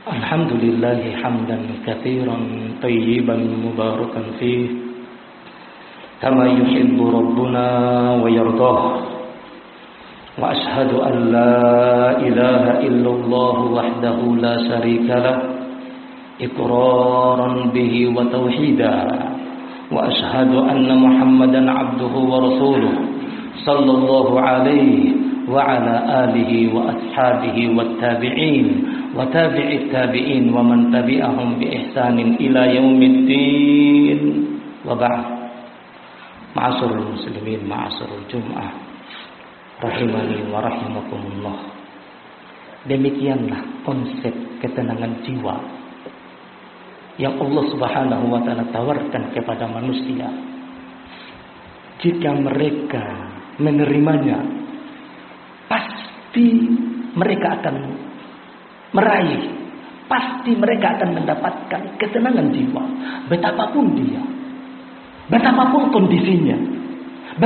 الحمد لله حمدا كثيرا طيبا مباركا فيه كما يحب ربنا ويرضاه وأشهد أن لا إله إلا الله وحده لا شريك له إقرارا به وتوحيدا وأشهد أن محمدا عبده ورسوله صلى الله عليه وعلى آله وأصحابه والتابعين وتابع التابعين ومن تبعهم بإحسان إلى يوم الدين وبعد معاشر المسلمين معاشر الجمعة rahimani wa rahimakumullah. Demikianlah konsep ketenangan jiwa yang Allah Subhanahu wa taala tawarkan kepada manusia. Jika mereka menerimanya, pasti mereka akan meraih, pasti mereka akan mendapatkan ketenangan jiwa, betapapun dia, betapapun kondisinya.